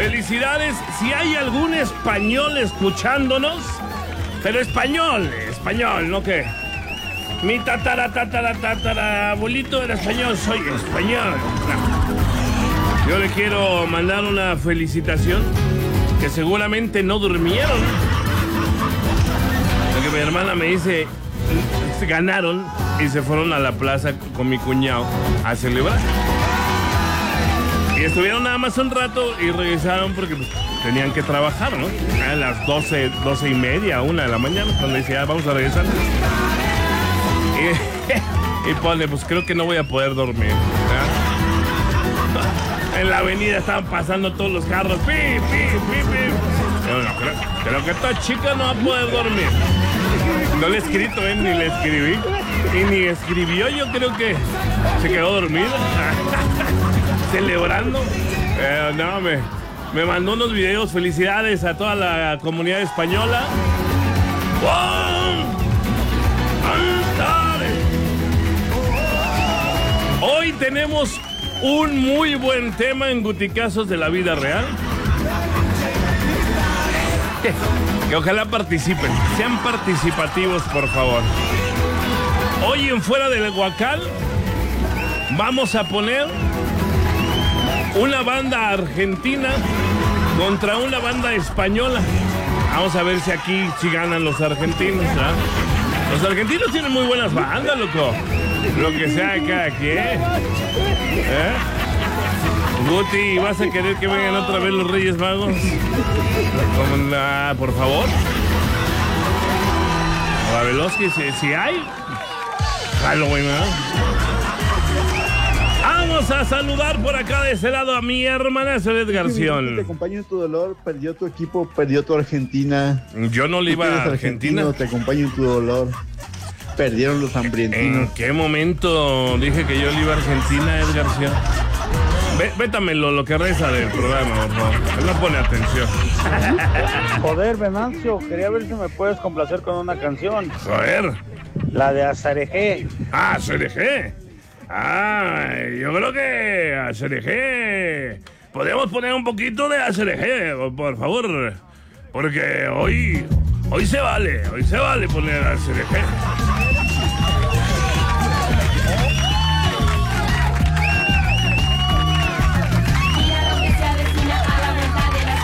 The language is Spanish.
Felicidades. Si hay algún español escuchándonos, pero español, ¿no qué? Mi tatara abuelito era español, soy español. Yo le quiero mandar una felicitación, que seguramente no durmieron. Porque mi hermana me dice, ganaron y se fueron a la plaza con mi cuñado a celebrar. Y estuvieron nada más un rato y regresaron porque pues, tenían que trabajar, ¿no? A las 12:30, 1 de la mañana, cuando decía, vamos a regresar. Y pone, pues creo que no voy a poder dormir. En la avenida estaban pasando todos los carros. ¡Pi! Yo no, creo que esta chica no va a poder dormir. No le he escrito, ni le escribí. Y ni escribió, yo creo que se quedó dormida. Celebrando. No, me mandó unos videos. Felicidades a toda la comunidad española. Hoy tenemos un muy buen tema en Guticazos de la vida real. Que ojalá participen. Sean participativos, por favor. Hoy en Fuera del Huacal vamos a poner una banda argentina contra una banda española. Vamos a ver si aquí sí ganan los argentinos, ¿verdad? Los argentinos tienen muy buenas bandas, loco. Lo que sea cada quien. Guti, ¿vas a querer que vengan otra vez los Reyes Magos? Por favor. A Veloski, si hay. Halloween, ¿no? Vamos a saludar por acá de ese lado a mi hermana Soledad García. Te acompaño en tu dolor, perdió tu equipo, perdió tu Argentina. Yo no le iba a Argentina. Te acompaño en tu dolor. Perdieron los hambrientinos. ¿En qué momento dije que yo le iba a Argentina, Ed García? Vétamelo lo que resta del programa, por favor. Él no pone atención. Joder, Venancio, quería ver si me puedes complacer con una canción. Joder. La de Azareje. Ah, Azareje. Yo creo que Azareje. Podemos poner un poquito de Azareje, por favor. Porque hoy se vale poner Azareje.